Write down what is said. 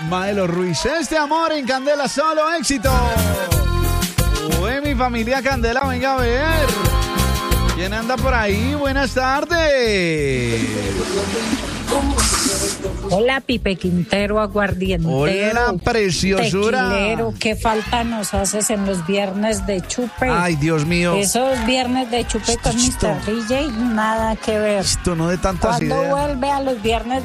Maelo Ruiz. Este amor en Candela, solo éxito. Uy, mi familia Candela, venga a ver. ¿Quién anda por ahí? Buenas tardes. Hola, Pipe Quintero, aguardientero. Hola, preciosura. Tequilero, qué falta nos haces en los viernes de chupe. Ay, Dios mío. Esos viernes de chupe con Mr. DJ, nada que ver. Esto no de tantas ¿Cuándo ideas. vuelve a los viernes